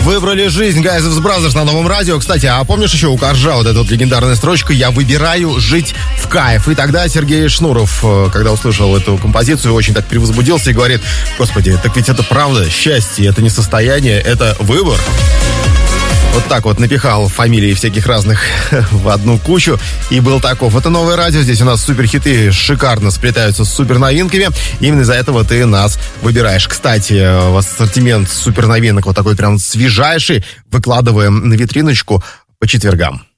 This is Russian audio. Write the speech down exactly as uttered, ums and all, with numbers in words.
Выбрали жизнь Guys of Brothers на Новом радио. Кстати, а помнишь еще у Коржа вот эта вот легендарная строчка «Я выбираю жить в кайф». И тогда Сергей Шнуров, когда услышал эту композицию, очень так перевозбудился и говорит: господи, так ведь это правда, счастье, это не состояние, это выбор. Вот так вот напихал фамилии всяких разных в одну кучу и был таков. Это Новое радио, здесь у нас суперхиты шикарно сплетаются с суперновинками. Именно из-за этого ты нас выбираешь. Кстати, в ассортимент суперновинок вот такой прям свежайший выкладываем на витриночку по четвергам.